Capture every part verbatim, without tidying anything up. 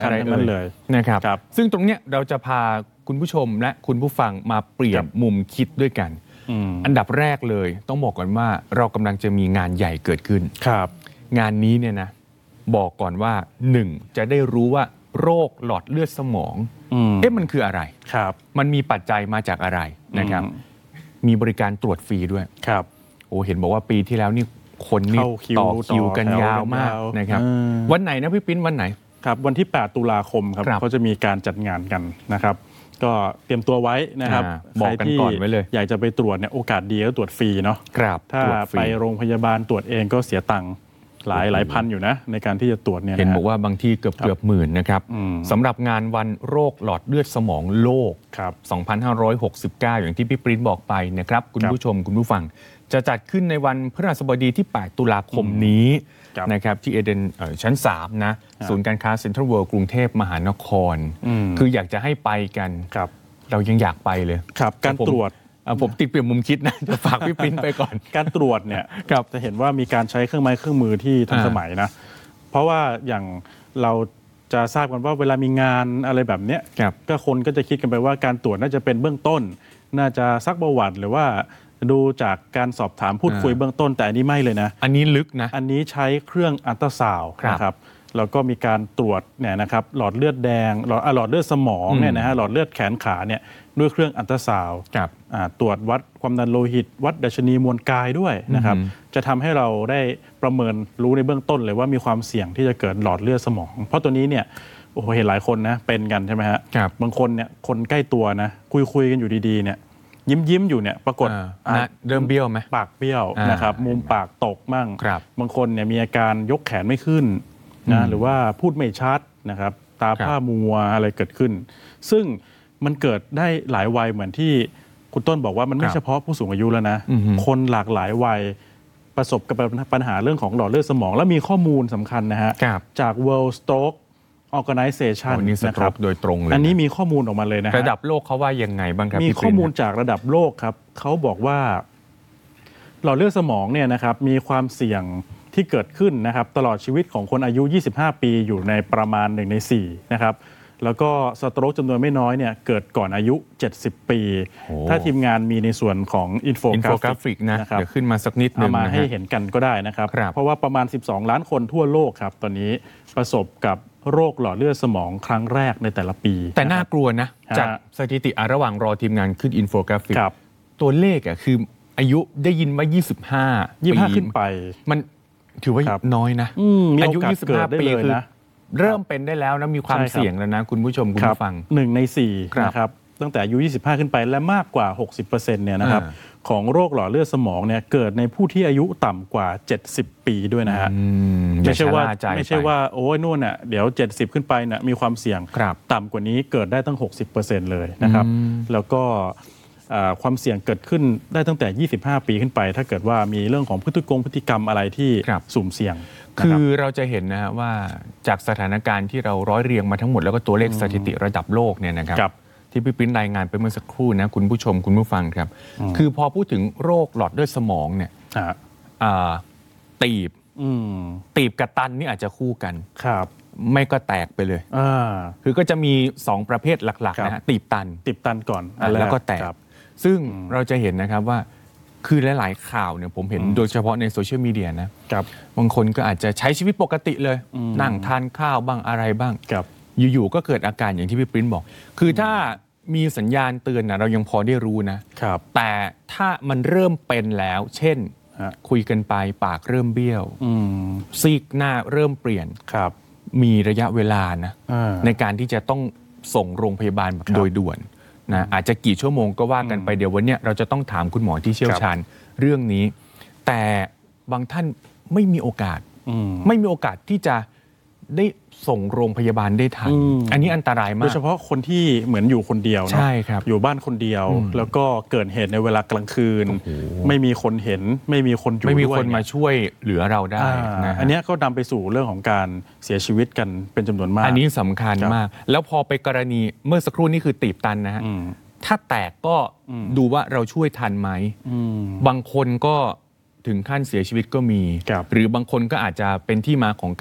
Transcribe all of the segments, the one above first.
อะไรนั้นเลยนะครับซึ่งตรงเนี้ยเราจะพาคุณผู้ชมและคุณผู้ฟังมาเปลี่ยนมุมคิดด้วยกันอันดับแรกเลยต้องบอกก่อนว่าเรากำลังจะมีงานใหญ่เกิดขึ้นครับงานนี้เนี่ยนะบอกก่อนว่าหนึ่งจะได้รู้ว่าโรคหลอดเลือดสมองเอ๊ะมันคืออะไรครับมันมีปัจจัยมาจากอะไรนะครับมีบริการตรวจฟรีด้วยครับโอ้เห็นบอกว่าปีที่แล้วนี่คนนี่ต่อคิวกันยาวมากนะครับวันไหนนะพี่ปิ๊นวันไหนครับวันที่แปดตุลาคมครับเขาจะมีการจัดงานกันนะครับก็เตรียมตัวไว้นะครับบอกกันก่อนไว้เลยอยากจะไปตรวจเนี่ยโอกาสดีก็ตรวจฟรีเนาะถ้าไปโรงพยาบาลตรวจเองก็เสียตังค์หลายหลายพันอยู่นะในการที่จะตรวจเนี่ยเห็นบอกว่าบางที่เกือบเกือบหมื่นนะครับสำหรับงานวันโรคหลอดเลือดสมองโลกสองพันห้าร้อยหกสิบเก้าอย่างที่พี่ปริ้นบอกไปนะครับคุณผู้ชมคุณผู้ฟังจะจัดขึ้นในวันพฤหัสบดีที่แปดตุลาคมนี้นะครับที่เอเดนชั้นสามนะศูนย์การค้าเซ็นทรัลเวิลด์กรุงเทพมหานครคืออยากจะให้ไปกันเรายังอยากไปเลยครับการตรวจผมติดเปลี่ยนมุมคิดนะจะฝากพี่ปริ้นไปก่อนการตรวจเนี่ยจะเห็นว่ามีการใช้เครื่องไม้เครื่องมือที่ทันสมัยนะเพราะว่าอย่างเราจะทราบกันว่าเวลามีงานอะไรแบบนี้ก็คนก็จะคิดกันไปว่าการตรวจน่าจะเป็นเบื้องต้นน่าจะซักประวัติหรือว่าดูจากการสอบถามพูดคุยเบื้องต้นแต่อันนี้ไม่เลยนะอันนี้ลึกนะอันนี้ใช้เครื่องอัลตราซาวด์นะครับแล้วก็มีการตรวจเนี่ยนะครับหลอดเลือดแดงหลอดหลอดเลือดสมองเนี่ยนะฮะหลอดเลือดแขนขาเนี่ยด้วยเครื่องอัลตราซาวด์ตรวจวัดความดันโลหิตวัดดัชนีมวลกายด้วยนะครับจะทำให้เราได้ประเมินรู้ในเบื้องต้นเลยว่ามีความเสี่ยงที่จะเกิดหลอดเลือดสมองเพราะตัวนี้เนี่ยโอ้โหเห็นหลายคนนะเป็นกันใช่ไหมฮะบางคนเนี่ยคนใกล้ตัวนะคุยคุยกันอยู่ดีๆเนี่ยยิ้มยิ้มอยู่เนี่ยปรากฏเริ่มเบี้ยวไหมปากเบี้ยวนะครับมุมปากตกมั่งบางคนเนี่ยมีอาการยกแขนไม่ขึ้นนะหรือว่าพูดไม่ชัดนะครับตาผ้ามัวอะไรเกิดขึ้นซึ่งมันเกิดได้หลายวัยเหมือนที่คุณต้นบอกว่ามันไม่เฉพาะผู้สูงอายุแล้วนะคนหลากหลายวัยประสบกับปัญหาเรื่องของหลอดเลือดสมองและมีข้อมูลสำคัญนะฮะจาก World Stroke Organization นะครับโดยตรงเลยอันนี้มีข้อมูลออกมาเลยนะระดับโลกเขาว่ายังไงบ้างครับมีข้อมูลจากระดับโลกครับเขาบอกว่าหลอดเลือดสมองเนี่ยนะครับมีความเสี่ยงที่เกิดขึ้นนะครับตลอดชีวิตของคนอายุยี่สิบห้าปีอยู่ในประมาณหนึ่งในสี่นะครับแล้วก็สโตรกจำนวนไม่น้อยเนี่ยเกิดก่อนอายุเจ็ดสิบปีถ้าทีมงานมีในส่วนของอินโฟกราฟิกนะเดี๋ยวขึ้นมาสักนิดนึงมาให้เห็นกันก็ได้นะครับเพราะว่าประมาณสิบสองล้านคนทั่วโลกครับตอนนี้ประสบกับโรคหลอดเลือดสมองครั้งแรกในแต่ละปีแต่น่ากลัวนะจากสถิติระหว่างรอทีมงานขึ้นอินโฟกราฟิกตัวเลขอ่ะคืออายุได้ยินว่ายี่สิบห้า ยี่สิบห้าขึ้นไปมันถือว่าน้อยนะอายุยี่สิบห้าปีคือเริ่มเป็นได้แล้วนะมีความเสี่ยงแล้วนะคุณผู้ชมคุณผู้ฟังหนึ่งในสี่นะครับตั้งแต่อายุยี่สิบห้าขึ้นไปและมากกว่า หกสิบเปอร์เซ็นต์ เนี่ยนะครับของโรคหลอดเลือดสมองเนี่ยเกิดในผู้ที่อายุต่ำกว่าเจ็ดสิบปีด้วยนะฮะไม่ใช่ว่าไม่ใช่ว่าโอ้ยนู่นน่ะเดี๋ยวเจ็ดสิบขึ้นไปน่ะมีความเสี่ยงต่ำกว่านี้เกิดได้ตั้ง หกสิบเปอร์เซ็นต์ เลยนะครับแล้วก็ความเสี่ยงเกิดขึ้นได้ตั้งแต่ยี่สิบห้าปีขึ้นไปถ้าเกิดว่ามีเรื่องของพฤติกรรมพฤติกรรมอะไรที่สุ่มเสี่ยงคือเราจะเห็นนะฮะว่าจากสถานการณ์ที่เราร้อยเรียงมาทั้งหมดแล้วก็ตัวเลขสถิติระดับโลกเนี่ยนะครับที่พี่ปริ้นรายงานไปเมื่อสักครู่นะคุณผู้ชมคุณผู้ฟังครับคือพอพูดถึงโรคหลอดเลือดสมองเนี่ยตีบตีบกับตันนี่อาจจะคู่กันครับไม่ก็แตกไปเลยคือก็จะมีสองประเภทหลักๆนะฮะตีบตันตีบตันก่อนแล้วก็แตกซึ่งเราจะเห็นนะครับว่าคือหลายๆข่าวเนี่ยผมเห็นโดยเฉพาะในโซเชียลมีเดียนะครับบางคนก็อาจจะใช้ชีวิตปกติเลยนั่งทานข้าวบ้างอะไรบ้างอยู่ๆก็เกิดอาการอย่างที่พี่ปริ้นบอกคือถ้ามีสัญญาณเตือนนะเรายังพอได้รู้นะครับแต่ถ้ามันเริ่มเป็นแล้วเช่นคุยกันไปปากเริ่มเบี้ยวซีกหน้าเริ่มเปลี่ยนครับมีระยะเวลานะในการที่จะต้องส่งโรงพยาบาลแบบโดยด่วนนะอาจจะกี่ชั่วโมงก็ว่ากันไปเดี๋ยววันนี้เราจะต้องถามคุณหมอที่เชี่ยวชาญเรื่องนี้แต่บางท่านไม่มีโอกาสไม่มีโอกาสที่จะได้ส่งโรงพยาบาลได้ทัน อ, อันนี้อันตรายมากโดยเฉพาะคนที่เหมือนอยู่คนเดียวเนาะใช่ครับอยู่บ้านคนเดียวแล้วก็เกิดเหตุในเวลากลางคืนไม่มีคนเห็นไม่มีคนอยู่ด้วยไม่มีคนมาช่วยเหลือเราได้นะอันนี้ก็นำไปสู่เรื่องของการเสียชีวิตกันเป็นจำนวนมากอันนี้สำคัญมากแล้วพอไปกรณีเมื่อสักครู่นี้คือตีบตันนะฮะถ้าแตกก็ดูว่าเราช่วยทันไหมบางคนก็ถึงขั้นเสียชีวิตก็มีหรือบางคนก็อาจจะเป็นที่มาของการ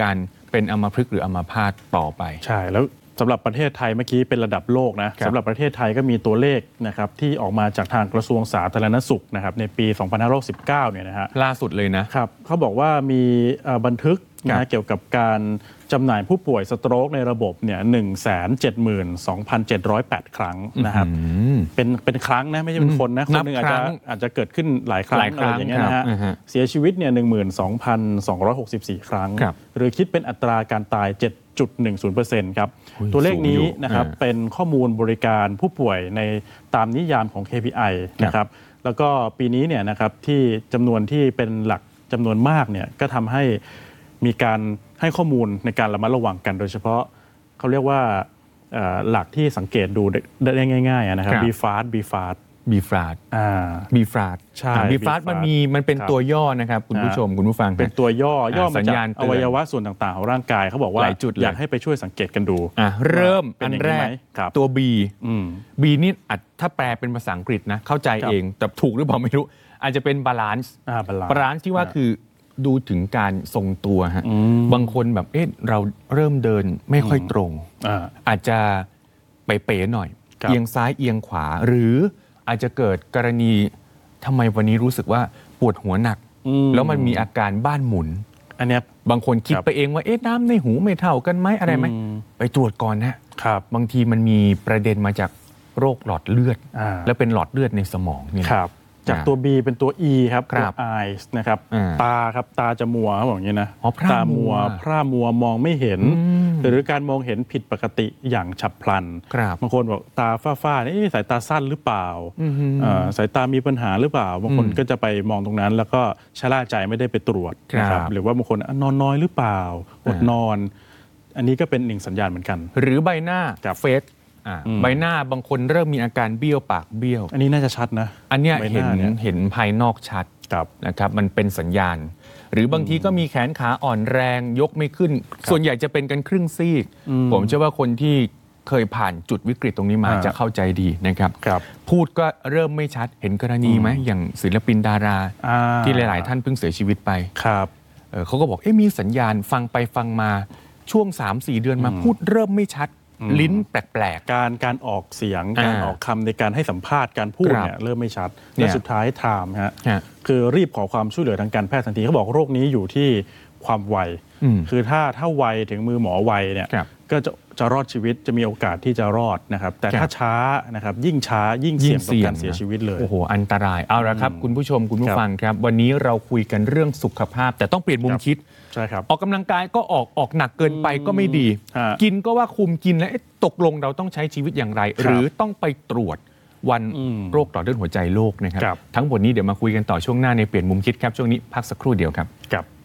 เป็นอัมพฤกษ์หรืออัมพาตต่อไปใช่แล้วสำหรับประเทศไทยเมื่อกี้เป็นระดับโลกนะสำหรับประเทศไทยก็มีตัวเลขนะครับที่ออกมาจากทางกระทรวงสาธารณสุขนะครับในปีสองพันห้าร้อยสิบเก้าเนี่ยนะฮะล่าสุดเลยนะครับเขาบอกว่ามีบันทึกนะเกี่ยวกับการจำหน่ายผู้ป่วยสโตรกในระบบเนี่ย หนึ่งแสนเจ็ดหมื่นสองพันเจ็ดร้อยแปด ครั้งนะครับเป็นเป็นครั้งนะไม่ใช่เป็นคนนะคนหนึ่งอาจจะอาจจะเกิดขึ้นหลายครั้งอะไรอย่างเงี้ยนะฮะเสียชีวิตเนี่ย หนึ่งหมื่นสองพันสองร้อยหกสิบสี่ ครั้งหรือคิดเป็นอัตราการตาย เจ็ดจุดหนึ่งศูนย์เปอร์เซ็นต์ ครับตัวเลขนี้นะครับเป็นข้อมูลบริการผู้ป่วยในตามนิยามของ เค พี ไอ นะครับแล้วก็ปีนี้เนี่ยนะครับที่จำนวนที่เป็นหลักจำนวนมากเนี่ยก็ทำให้มีการให้ข้อมูลในการระมัดระวังกันโดยเฉพาะเขาเรียกว่าหลักที่สังเกตดูได้ง่ายๆนะครับ บี ฟาสต์ บี ฟาสต์บี ฟาสต์อ่าบี ฟาสต์ใช่บี ฟาสต์ มันมีมันเป็นตัวย่อนะครับคุณผู้ชมคุณผู้ฟังเป็นตัวย่อย่อมาจากอวัยวะส่วนต่างๆของร่างกายเขาบอกว่าอยากให้ไปช่วยสังเกตกันดูเริ่มอันแรกตัว B B นี่ถ้าแปลเป็นภาษาอังกฤษนะเข้าใจเองแต่ถูกหรือเปล่าไม่รู้อาจจะเป็นบาลานซ์บาลานซ์ที่ว่าคือดูถึงการทรงตัวฮะบางคนแบบเอ๊ะเราเริ่มเดินไม่ค่อยตรงอาอาจจะเป๋ๆหน่อยเอียงซ้ายเอียงขวาหรืออาจจะเกิดกรณีทำไมวันนี้รู้สึกว่าปวดหัวหนักแล้วมันมีอาการบ้านหมุนอันนี้บางคนคิดไปเองว่าเอ๊ะน้ำในหูไม่เท่ากันไหมอะไรไหมไปตรวจก่อนนะครับบางทีมันมีประเด็นมาจากโรคหลอดเลือดและเป็นหลอดเลือดในสมองนี่ครับจากตัว B เป็นตัว E ครับตัว eyes นะครับตาครับตาจะมัวเขาบอกอย่างนี้นะตามัวพร่ามัวมองไม่เห็นหรือการมองเห็นผิดปกติอย่างฉับพลันบางคนบอกตาฝ้าๆนี่สายตาสั้นหรือเปล่าสายตามีปัญหาหรือเปล่าบางคนก็จะไปมองตรงนั้นแล้วก็ชะล่าใจไม่ได้ไปตรวจนะครับหรือว่าบางคนนอนน้อยหรือเปล่าอดนอนอันนี้ก็เป็นหนึ่งสัญญาณเหมือนกันหรือใบหน้าเฟซใบหน้าบางคนเริ่มมีอาการเบี้ยวปากเบี้ยวอันนี้น่าจะชัดนะอันเนี้ยเห็นเห็นภายนอกชัดนะครับมันเป็นสัญญาณหรือบางทีก็มีแขนขาอ่อนแรงยกไม่ขึ้นส่วนใหญ่จะเป็นกันครึ่งซีกผมเชื่อว่าคนที่เคยผ่านจุดวิกฤตตรงนี้มาจะเข้าใจดีนะครับพูดก็เริ่มไม่ชัดเห็นกรณีไหมอย่างศิลปินดาราที่หลายๆท่านเพิ่งเสียชีวิตไปครับเขาก็บอกเอ๊ะมีสัญญาณฟังไปฟังมาช่วง สามสี่ เดือนมาพูดเริ่มไม่ชัดลิ้นแปลกๆการการออกเสียงการออกคำในการให้สัมภาษณ์การพูดเนี่ยเริ่มไม่ชัดและสุดท้ายไทม์ฮะคือรีบขอความช่วยเหลือทางการแพทย์ทันทีเขาบอกโรคนี้อยู่ที่ความไวคือถ้าถ้าไวถึงมือหมอไวเนี่ยก็จะจะรอดชีวิตจะมีโอกาสที่จะรอดนะครับแต่ถ้าช้านะครับยิ่งช้ายิ่งเสี่ยงต่อการเสียชีวิตเลยโอ้โหอันตรายเอาละครับคุณผู้ชมคุณผู้ฟังครับวันนี้เราคุยกันเรื่องสุขภาพแต่ต้องเปลี่ยนมุมคิดใช่ครับออกกำลังกายก็ออกออกหนักเกินไปก็ไม่ดีกินก็ว่าคุมกินแล้วตกลงเราต้องใช้ชีวิตอย่างไรหรือต้องไปตรวจวันโรคหลอดเลือดหัวใจโลกนะครับทั้งหมดนี้เดี๋ยวมาคุยกันต่อช่วงหน้าในเปลี่ยนมุมคิดครับช่วงนี้พักสักครู่เดียวครับ